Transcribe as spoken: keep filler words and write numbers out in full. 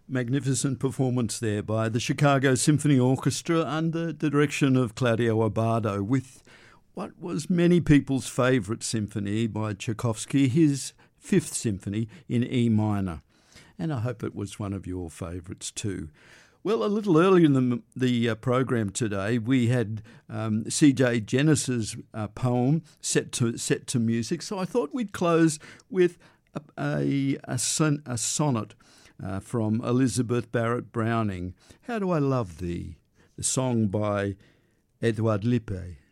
Magnificent performance there by the Chicago Symphony Orchestra under the direction of Claudio Abbado with what was many people's favourite symphony by Tchaikovsky, his Fifth Symphony in E minor. And I hope it was one of your favourites too. Well, a little earlier in the, the uh, program today, we had um, C J Jennis's uh, poem set to set to music, so I thought we'd close with a, a, a, son, a sonnet Uh, from Elizabeth Barrett Browning, How Do I Love Thee, the song by Edouard Lippe.